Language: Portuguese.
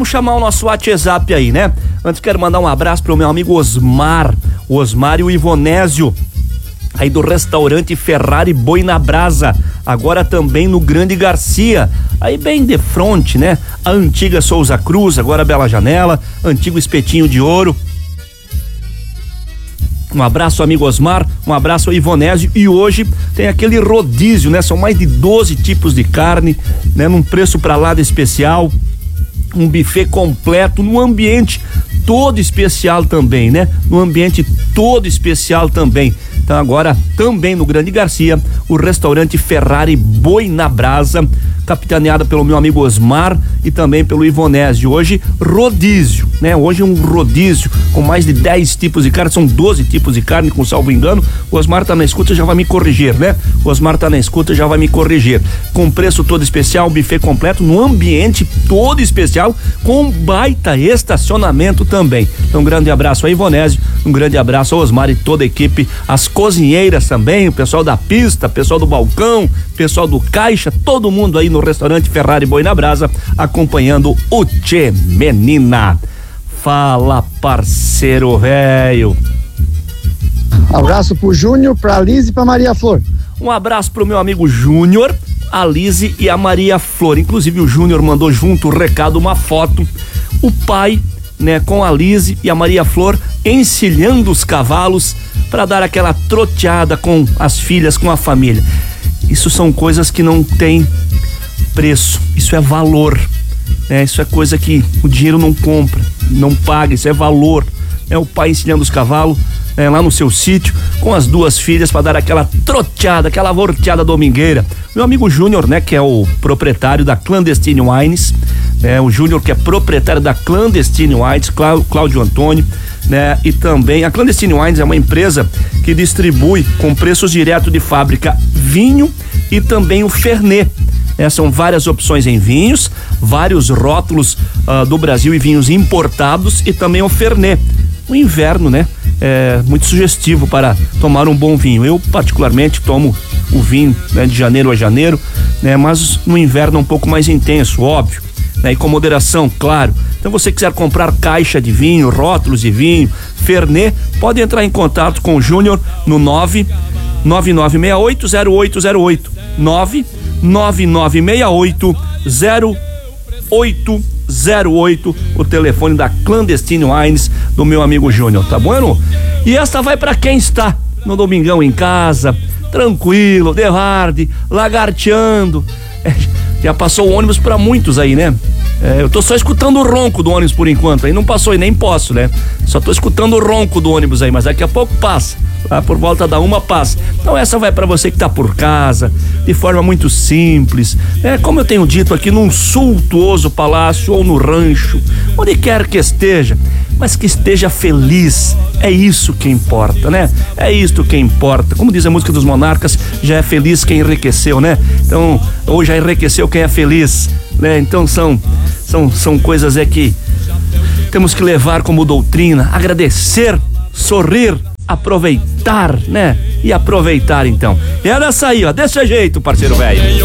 Vamos chamar o nosso WhatsApp aí, né? Antes quero mandar um abraço pro meu amigo Osmar, o Osmar e o Ivonésio, aí do restaurante Ferrari Boi na Brasa, agora também no Grande Garcia, aí bem de frente, né? A antiga Souza Cruz, agora Bela Janela, antigo Espetinho de Ouro. Um abraço, amigo Osmar, um abraço ao Ivonésio. E hoje tem aquele rodízio, né? São mais de 12 tipos de carne, né? Num preço pra lá de especial, um buffet completo, num ambiente todo especial também, né? No ambiente todo especial também. Então agora também no Grande Garcia, o restaurante Ferrari Boi na Brasa, capitaneada pelo meu amigo Osmar e também pelo Ivonésio. Hoje rodízio, né? Hoje um rodízio com mais de 10 tipos de carne, são 12 tipos de carne, com salvo engano. O Osmar tá na escuta, já vai me corrigir, né? O Osmar tá na escuta, já vai me corrigir. Com preço todo especial, buffet completo, num ambiente todo especial, com baita estacionamento também. Então um grande abraço a Ivonésio, um grande abraço ao Osmar e toda a equipe, as cozinheiras também, o pessoal da pista, o pessoal do balcão, o pessoal do caixa, todo mundo aí no restaurante Ferrari Boi na Brasa, acompanhando o Tchê Menina. Fala, parceiro velho. Abraço pro Júnior, pra Liz e pra Maria Flor. Um abraço pro meu amigo Júnior, a Liz e a Maria Flor. Inclusive o Júnior mandou junto o recado, uma foto, o pai, né, com a Liz e a Maria Flor encilhando os cavalos para dar aquela troteada com as filhas, com a família. Isso são coisas que não tem preço, isso é valor, né? Isso é coisa que o dinheiro não compra, não paga, isso é valor. É o pai ensinando os cavalos, lá no seu sítio, com as duas filhas, para dar aquela troteada, aquela volteada domingueira. Meu amigo Júnior, né, que é o proprietário da Clandestine Wines, o Júnior, que é proprietário da Clandestine Wines, Cláudio Antônio, né, e também a Clandestine Wines é uma empresa que distribui com preços direto de fábrica vinho e também o Fernet. São várias opções em vinhos, vários rótulos do Brasil e vinhos importados, e também o Fernet. O inverno, né, é muito sugestivo para tomar um bom vinho. Eu particularmente tomo o vinho, né, de janeiro a janeiro, né, mas no inverno é um pouco mais intenso, óbvio, né, e com moderação, claro. Então, você quiser comprar caixa de vinho, rótulos de vinho, Fernet, pode entrar em contato com o Júnior no 99968-0808, 99968-0808, o telefone da Clandestine Wines do meu amigo Júnior, tá bom? E esta vai para quem está no domingão em casa, tranquilo, de hard, lagarteando. Já passou o ônibus para muitos aí, né? Eu tô só escutando o ronco do ônibus por enquanto, aí não passou e nem posso, né? Só tô escutando o ronco do ônibus aí, mas daqui a pouco passa. Lá por volta da 1 passa. Então essa vai para você que tá por casa, de forma muito simples, como eu tenho dito aqui, num suntuoso palácio ou no rancho, onde quer que esteja, mas que esteja feliz. É isso que importa, né? É isso que importa. Como diz a música dos Monarcas, já é feliz quem enriqueceu, né? Então, ou já enriqueceu quem é feliz, né? Então são coisas que temos que levar como doutrina, agradecer, sorrir, aproveitar, né? E aproveitar então. E é dessa aí, ó, desse jeito, parceiro velho.